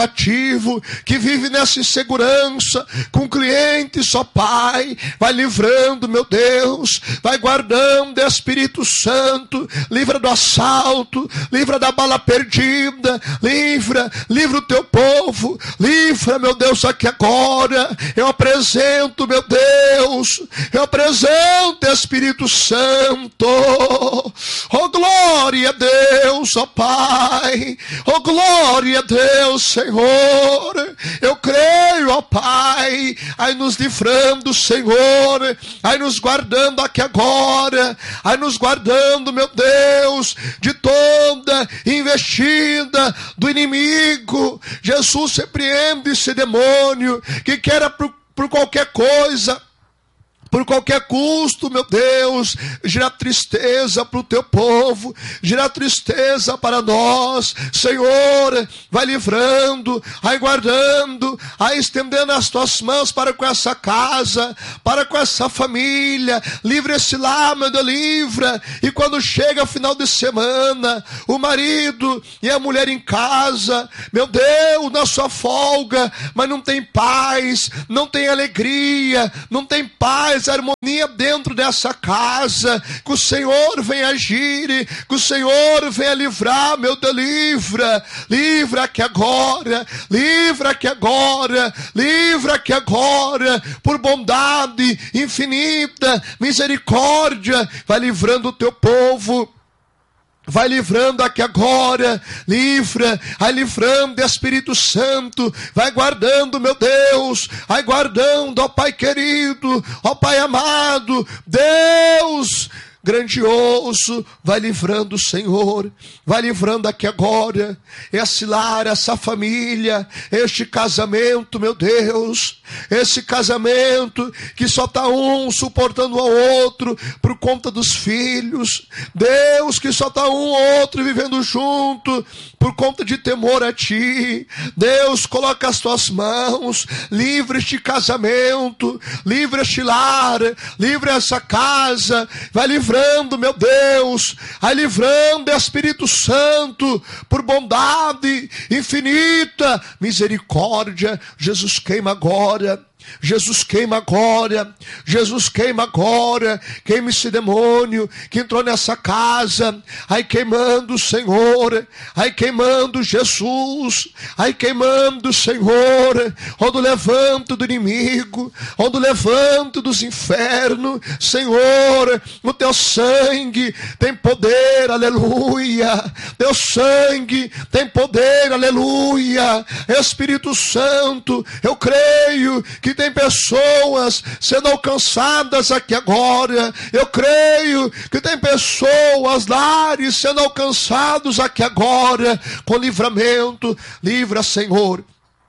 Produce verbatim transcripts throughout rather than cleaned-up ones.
ativo, que vive nessa insegurança, com clientes, ó Pai, vai livrando, meu Deus, vai guardando, Espírito Santo, livra do assalto, livra da bala perdida, livra, livra o teu povo, livra, meu Deus, aqui agora, eu apresento, meu Deus, eu apresento, Espírito Santo, oh glória a Deus, ó Pai, oh glória a Deus, Senhor, eu creio, ó Pai, aí nos livrando, Senhor, aí nos guardando aqui agora, aí nos guardando, meu Deus, de toda investida do inimigo. Jesus, repreende esse demônio que quer por, por qualquer coisa, por qualquer custo, meu Deus, gerar tristeza para o teu povo, gerar tristeza para nós. Senhor, vai livrando, vai guardando, vai estendendo as tuas mãos para com essa casa, para com essa família. Livra esse lar, meu Deus, livra. E quando chega o final de semana, o marido e a mulher em casa, meu Deus, na sua folga, mas não tem paz, não tem alegria, não tem paz, harmonia dentro dessa casa. Que o Senhor venha agir, que o Senhor venha livrar, meu Deus, livra, livra que agora, livra que agora, livra que agora, por bondade infinita, misericórdia, vai livrando o teu povo. Vai livrando aqui agora, livra, vai livrando, Espírito Santo, vai guardando, meu Deus, vai guardando, ó Pai querido, ó Pai amado, Deus grandioso, vai livrando, Senhor, vai livrando aqui agora, esse lar, essa família, este casamento, meu Deus, esse casamento que só está um suportando ao outro por conta dos filhos, Deus, que só está um ou outro vivendo junto por conta de temor a Ti. Deus, coloca as Tuas mãos, livra este casamento, livra este lar, livra essa casa, vai livrando, meu Deus, vai livrando, Espírito Santo, por bondade infinita, misericórdia. Jesus, queima agora, Jesus, queima agora, Jesus, queima agora, queima esse demônio que entrou nessa casa, aí queimando, Senhor, aí queimando, Jesus, aí queimando, Senhor, onde o levanto do inimigo, onde o levanto dos infernos, Senhor, o teu sangue tem poder, aleluia, teu sangue tem poder, aleluia. Espírito Santo, eu creio que tem pessoas sendo alcançadas aqui agora. Eu creio que tem pessoas, lares sendo alcançados aqui agora com livramento. Livra, Senhor,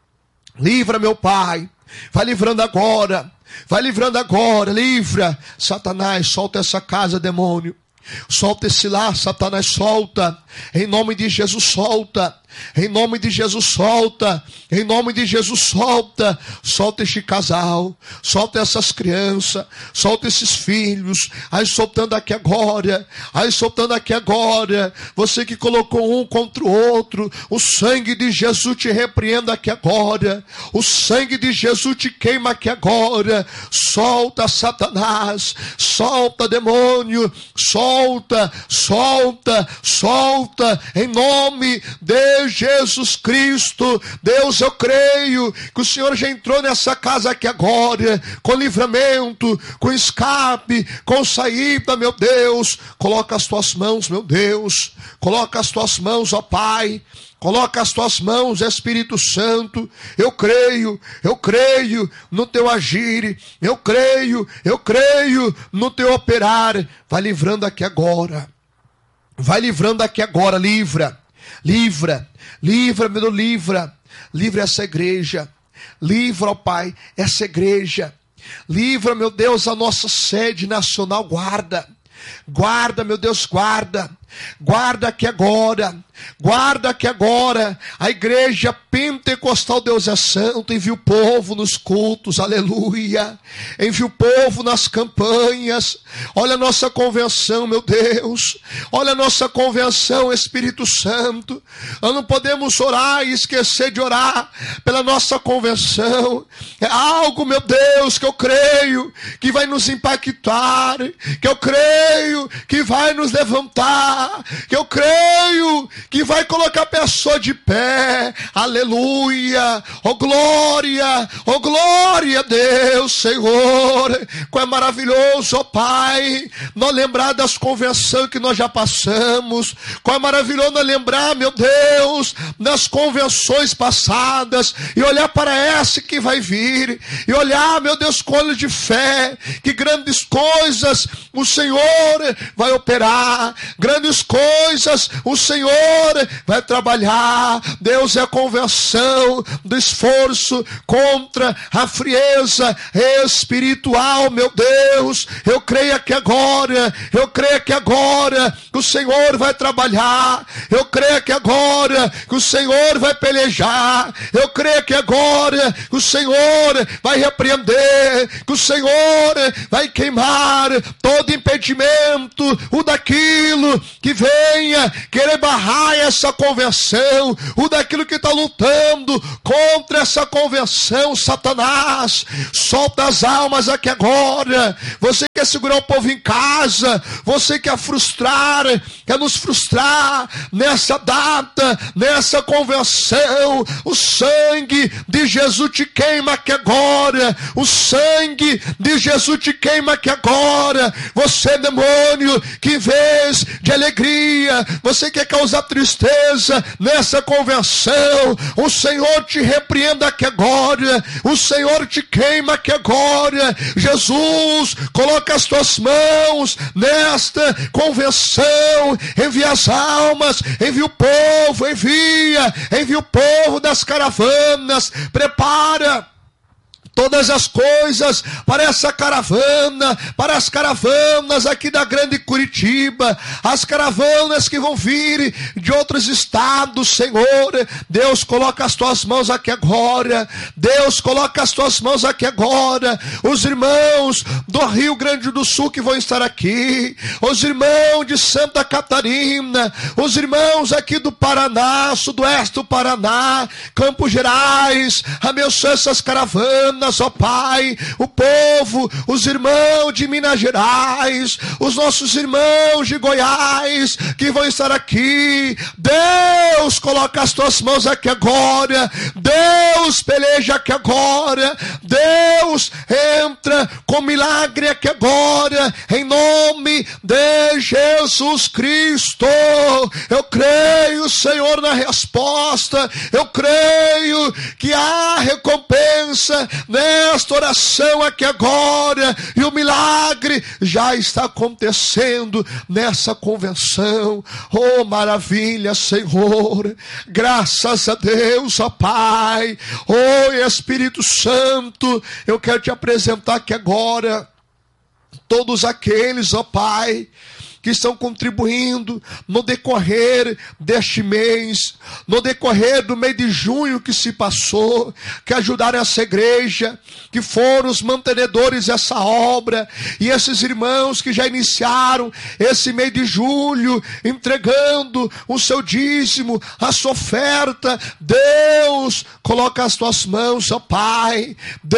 livra, meu Pai, vai livrando agora, vai livrando agora, livra. Satanás, solta essa casa, demônio, solta esse lar, Satanás, solta, em nome de Jesus, solta. Em nome de Jesus, solta. Em nome de Jesus, solta. Solta este casal, solta essas crianças, solta esses filhos. Aí soltando aqui agora, aí soltando aqui agora. Você que colocou um contra o outro, o sangue de Jesus te repreenda aqui agora. O sangue de Jesus te queima aqui agora. Solta, Satanás, solta, demônio, solta, solta, solta, em nome de Jesus Cristo. Deus, eu creio que o Senhor já entrou nessa casa aqui agora, com livramento, com escape, com saída, meu Deus. Coloca as tuas mãos, meu Deus, coloca as tuas mãos, ó Pai, coloca as tuas mãos, Espírito Santo. Eu creio, eu creio no teu agir, eu creio, eu creio no teu operar. Vai livrando aqui agora, vai livrando aqui agora, livra, livra, livra, meu Deus, livra, livra essa igreja, livra, ó Pai, essa igreja, livra, meu Deus, a nossa sede nacional, guarda, Guarda, meu Deus, guarda. Guarda que agora, guarda que agora a igreja pentecostal Deus é santo, envia o povo nos cultos, aleluia, envia o povo nas campanhas. Olha a nossa convenção, meu Deus, olha a nossa convenção, Espírito Santo. Nós não podemos orar e esquecer de orar pela nossa convenção. É algo, meu Deus, que eu creio que vai nos impactar, que eu creio que vai nos levantar, que eu creio que vai colocar a pessoa de pé, aleluia, oh glória, oh glória a Deus, Senhor. Como é maravilhoso, oh Pai, nós lembrar das convenções que nós já passamos, como é maravilhoso nós lembrar, meu Deus, das convenções passadas, e olhar para essa que vai vir, e olhar, meu Deus, com olhos de fé, que grandes coisas o Senhor vai operar, grandes coisas o Senhor vai trabalhar. Deus é a conversão do esforço contra a frieza espiritual, meu Deus. Eu creio que agora, eu creio que agora que o Senhor vai trabalhar, eu creio que agora que o Senhor vai pelejar, eu creio que agora que o Senhor vai repreender, que o Senhor vai queimar todo impedimento, o daquilo que venha querer barrar essa conversão, o daquilo que está lutando contra essa conversão. Satanás, solta as almas aqui agora. Você quer segurar o povo em casa, você quer frustrar, quer nos frustrar nessa data, nessa conversão. O sangue de Jesus te queima aqui agora, o sangue de Jesus te queima aqui agora. Você, demônio, que em vez de alegria, você quer causar tristeza nessa conversão, o Senhor te repreenda aqui agora, o Senhor te queima aqui agora. Jesus, coloca as tuas mãos nesta convenção, envia as almas, envia o povo, envia, envia o povo das caravanas, prepara todas as coisas para essa caravana, para as caravanas aqui da grande Curitiba, as caravanas que vão vir de outros estados, Senhor. Deus, coloca as tuas mãos aqui agora, Deus, coloca as tuas mãos aqui agora. Os irmãos do Rio Grande do Sul que vão estar aqui, os irmãos de Santa Catarina, os irmãos aqui do Paraná, sudoeste do Paraná, Campos Gerais, abençoa essas caravanas, ó Pai, o povo, os irmãos de Minas Gerais, os nossos irmãos de Goiás que vão estar aqui. Deus, coloca as tuas mãos aqui agora, Deus, peleja aqui agora, Deus, entra com milagre aqui agora, em nome de Jesus Cristo. Eu creio, Senhor, na resposta, eu creio que há recompensa nesta oração aqui agora, e o milagre já está acontecendo nessa convenção. Oh, maravilha, Senhor, graças a Deus, ó Pai. Oh, Espírito Santo, eu quero te apresentar aqui agora todos aqueles, ó Pai, que estão contribuindo no decorrer deste mês, no decorrer do mês de junho que se passou, que ajudaram essa igreja, que foram os mantenedores dessa obra, e esses irmãos que já iniciaram esse mês de julho, entregando o seu dízimo, a sua oferta. Deus, coloca as tuas mãos, ó Pai.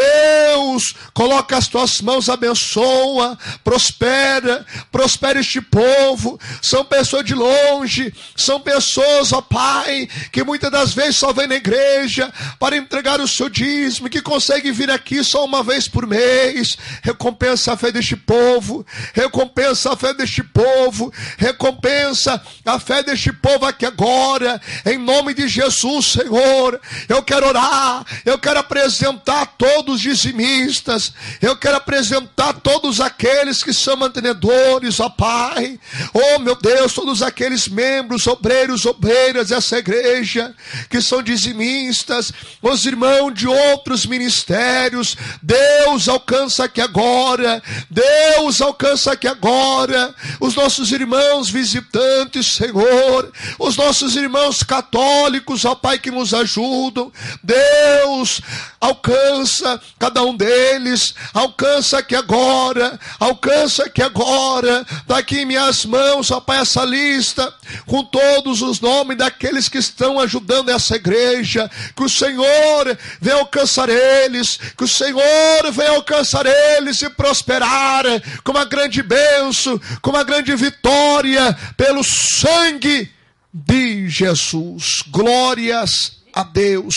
Deus, coloca as tuas mãos, abençoa, prospera, prospera este povo. São pessoas de longe, são pessoas, ó Pai, que muitas das vezes só vêm na igreja para entregar o seu dízimo, que conseguem vir aqui só uma vez por mês. Recompensa a fé deste povo, recompensa a fé deste povo, recompensa a fé deste povo aqui agora, em nome de Jesus, Senhor. Eu quero orar, eu quero apresentar todos os dizimistas, eu quero apresentar todos aqueles que são mantenedores, ó Pai. Pai. Oh, meu Deus, todos aqueles membros, obreiros, obreiras dessa igreja, que são dizimistas, os irmãos de outros ministérios, Deus, alcança aqui agora, Deus, alcança aqui agora, os nossos irmãos visitantes, Senhor, os nossos irmãos católicos, ó Pai, que nos ajudam, Deus, alcança cada um deles, alcança aqui agora, alcança aqui agora, daqui em minhas mãos, ó Pai, essa lista, com todos os nomes daqueles que estão ajudando essa igreja, que o Senhor venha alcançar eles, que o Senhor venha alcançar eles e prosperar com uma grande bênção, com uma grande vitória, pelo sangue de Jesus. Glórias a Deus.